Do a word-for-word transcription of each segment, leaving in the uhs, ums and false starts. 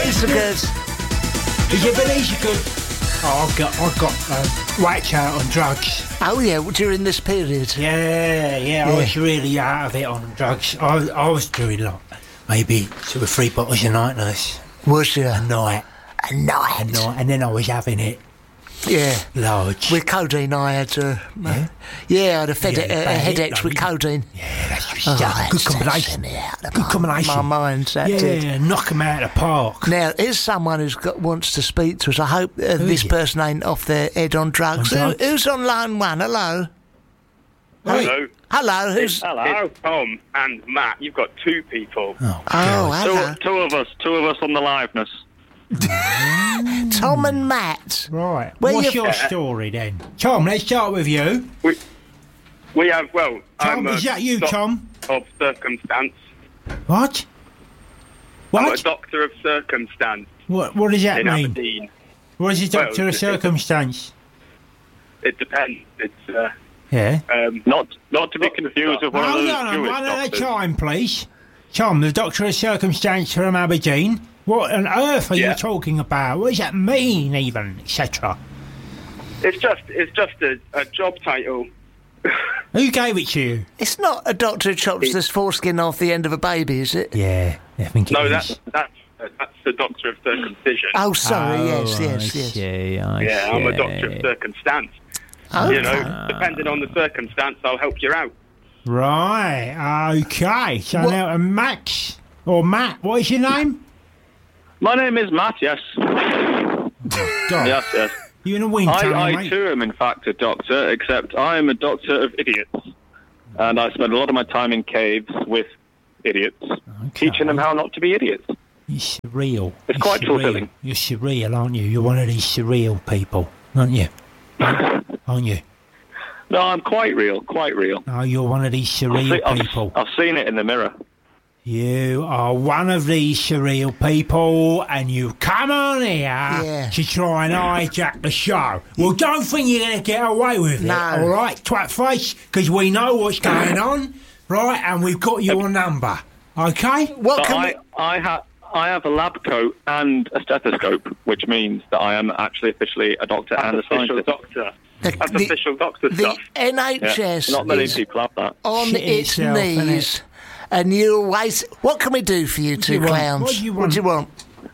Beneath good. Is it Benicia good? Oh, I got, I got uh, whacked out on drugs. Oh yeah, during this period. Yeah, yeah, Yeah. I was really out of it on drugs. I, I was doing like maybe two or three bottles a night, nurse. Was you? A night, A night. a night, and then I was having it Yeah. large. With codeine, I had uh, Yeah? yeah, I had a, fed- Yeah, uh, a bad headaches hit, with though, codeine. Yeah, that's just Oh, good that combination. sent me out of Good my- combination. My mind, that Yeah, did. knock 'em out of the park. Now, here's someone who's got wants to speak to us. I hope uh, this it? person ain't off their head on drugs. On Who, drugs? who's on line one? Hello? Hello. Hello, who's... Hello. It's Tom and Matt. You've got two people. Oh, Oh, God. hello. Two, two of us. Two of us on the liveness. Tom and Matt. Right. Where What's you- your story then? Tom, let's start with you. We we have well. Tom, I'm a is that you, doc- Tom? Of circumstance. What? I'm a What? doctor of circumstance What, what does that in mean? Aberdeen. What is a Well, doctor of it- circumstance? It depends. It's uh, Yeah. um, not not to be confused with one of Hold those on, Jewish one at a doctors. time, please. Tom, the doctor of circumstance from Aberdeen. What on earth are Yeah. you talking about? What does that mean, even, et cetera? It's just it's just a, a job title. Who gave it to you? It's not a doctor who chops the foreskin off the end of a baby, is it? Yeah, I think it No, is. that's that's that's the doctor of circumcision. Oh, sorry, Oh, yes, yes, I yes. see, I yeah, I'm a see. doctor of circumstance. Okay. You know, depending on the circumstance, I'll help you out. Right, okay. So What- now, uh, Max, or Matt, what is your name? My name is Matt, yes. God, Yes, yes. you in a wind tunnel, I, I mate? too am, in fact, a doctor, except I'm a doctor of idiots. And I spend a lot of my time in caves with idiots, teaching them how not to be idiots. You're surreal. It's You're quite surreal. fulfilling. You're surreal, aren't you? You're one of these surreal people, aren't you? Aren't you? No, I'm quite real, quite real. No, you're one of these I've, surreal se- I've, people. I've seen it in the mirror. You are one of these surreal people, and you come on here Yeah. to try and hijack the show. Well, don't think you're going to get away with it, No. all right, twat face? Because we know what's going on, right? And we've got your number, okay? What But can I, we... I, ha- I have a lab coat and a stethoscope, which means that I am actually officially a doctor and a Official scientist. doctor. The, That's the- official doctor the stuff. N H Yeah. S Not many is people have that. on Shit its itself, innit? knees, and you always... What can we do for you do two you want? clowns? What do you What do you want?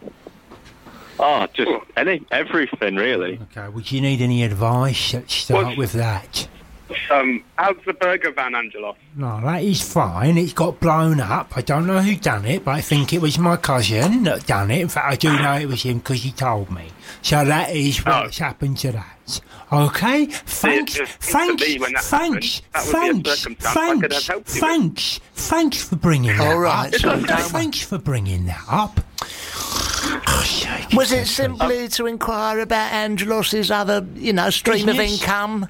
Oh, just any everything, really. Okay, would you need any advice? Let's start What's- with that. Um, how's the burger van, Angela? No, that is fine. It's got blown up. I don't know who done it, but I think it was my cousin that done it. In fact, I do know it was him because he told me. So that is what's happened to that. Okay? Thanks, it seemed to thanks, me when that thanks, happened, that would be a thanks, circumstance I could have thanks, helped you with. thanks, thanks for bringing that All right, up. so don't- Thanks for bringing that up. Oh, shake Was it that simply to inquire about Angelos's other, you know, stream of Business? income?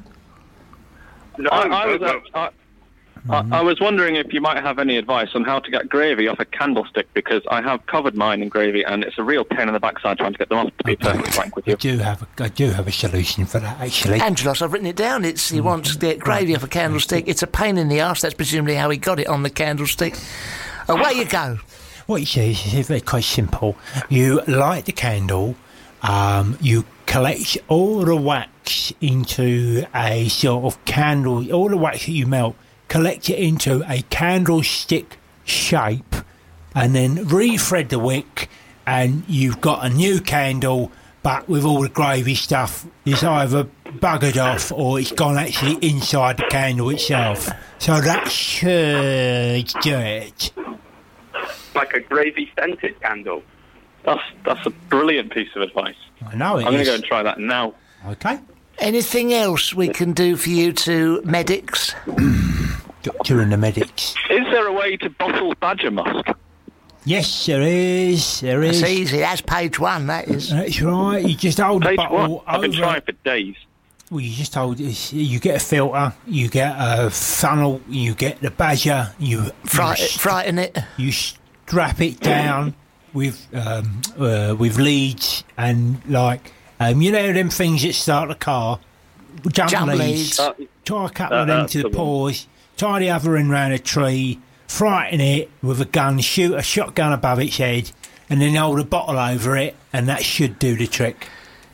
No, I, I was, no, uh, I, I, I was wondering if you might have any advice on how to get gravy off a candlestick, because I have covered mine in gravy, and it's a real pain in the backside trying to get them off, to be perfectly frank with I you. do have a, I do have a solution for that, actually. Angelos, I've written it down. It's he wants to get gravy off a candlestick. It's a pain in the arse. That's presumably how he got it on the candlestick. Away you go. What you say is very quite simple. You light the candle, um, you collect all the wax into a sort of candle, all the wax that you melt, collect it into a candlestick shape, and then rethread the wick, and you've got a new candle, but with all the gravy stuff, it's either buggered off or it's gone actually inside the candle itself. So that should do it. like a gravy-scented candle. That's that's a brilliant piece of advice. I know it I'm going is. to go and try that now. Okay. Anything else we can do for you two medics? Doctor and the medics. Is there a way to bottle badger musk? Yes, there is. There is. It's easy. That's page one, that is. That's right. You just hold the Page bottle one. I've been over. trying for days. Well, you just hold. it's- You get a filter. You get a funnel. You get the badger. You Fright, you, frighten it. you strap it down with um, uh, with leads and like um, you know them things that start the car. Jump, Jump leads. leads. Uh, Tie a couple Uh, of them that's to the the one. paws. Tie the other end round a tree. Frighten it with a gun. Shoot a shotgun above its head. and then hold a bottle over it, and that should do the trick.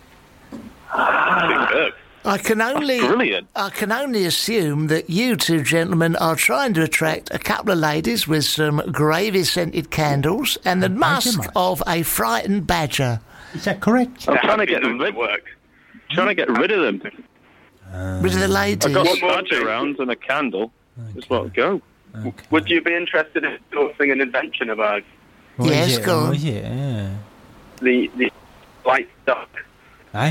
Superb. I can only Brilliant. I can only assume that you two gentlemen are trying to attract a couple of ladies with some gravy-scented candles and the Thank you musk much. of a frightened badger. Is that correct? I'm That trying to has get been rid, work. trying to get rid of them. Rid of the ladies. I've got One more badger thing. rounds and a candle. Just let it go. Okay. Would you be interested in sourcing an invention of ours? What is Yes, it? go on. What is it? Yeah. The the light duck. Eh?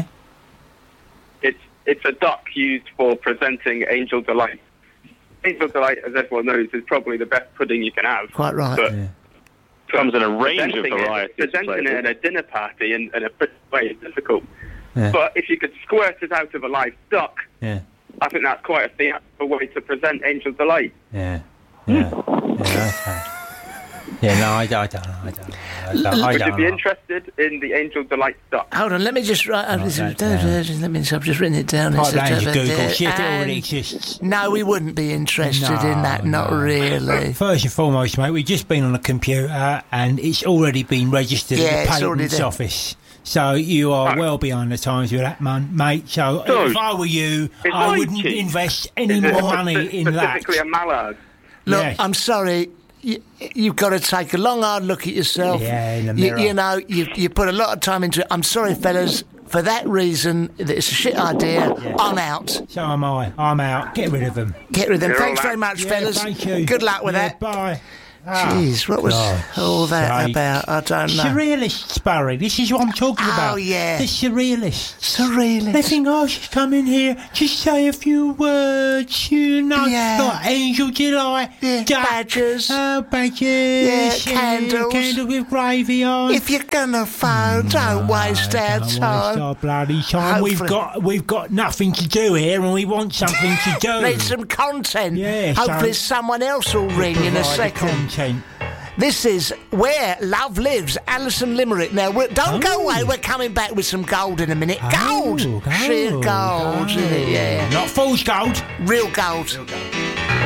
It's it's a duck used for presenting Angel Delight. Angel Delight, as everyone knows, is probably the best pudding you can have. Quite right. But Yeah. Comes in a range of presenting it- varieties. Presenting it at a dinner party in, in a pretty way is difficult. Yeah. But if you could squirt it out of a live duck, Yeah. I think that's quite a theatrical way to present Angel Delight. Yeah. Yeah. Yeah. Okay. Yeah. No, I, I don't know. I don't know. I don't, I Would you don't be know. interested in the Angel Delight duck? Hold on, let me just write. Uh, Write that let me. I've just written it down. Type It's that a- into Google. Shit, it and- already exists. No, we wouldn't be interested in No, that. Not no. really. First and foremost, mate, we've just been on a computer and it's already been registered Yeah, at it's the already Patents there. Office. So you are Oh. well behind the times with that, man, mate. So Dude, if I were you, it's I like wouldn't cheap. invest any Is it more money in that. specifically a mallard? Look, Yeah. I'm sorry. You, you've got to take a long, hard look at yourself. Yeah, in the You, mirror. you know, you you put a lot of time into it. I'm sorry, fellas. For that reason, that it's a shit idea. I'm out. So am I. I'm out. Get rid of them. Get rid of them. You're Thanks all very out. much, Yeah, fellas. thank you. Good luck with Yeah, that. Bye. Ah, Jeez, what was God all that sake. about? I don't know. Surrealists, Barry. This is what I'm talking Oh, about. yeah. The surrealists. They Surrealist. think, oh, she's come in here, just say a few words, you know, Yeah. like Angel Delight, Yeah, duck, badgers. oh, badgers, Yeah, candles. candle with gravy on. If you're gonna phone, don't waste our Don't waste time. our bloody time. We've Hopefully- got we've got nothing to do here, and we want something to do. Need some content. Yeah, Hopefully, so- someone else will ring in a Provide the second. content. This is Where Love Lives, Alison Limerick. Now, we're, don't go Oh. away. We're coming back with some gold in a minute. Oh, Gold! gold, Sheer gold. gold. Yeah, Not fool's gold. real gold.